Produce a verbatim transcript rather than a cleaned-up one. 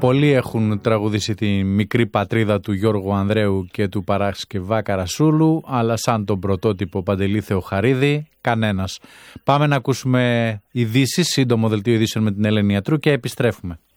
Πολλοί έχουν τραγουδήσει τη μικρή πατρίδα του Γιώργου Ανδρέου και του Παρασκευά Καρασούλου, αλλά σαν τον πρωτότυπο Παντελή Θεοχαρίδη, κανένας. Πάμε να ακούσουμε ειδήσεις, σύντομο δελτίο ειδήσεων με την Ελένη Ιατρού και επιστρέφουμε.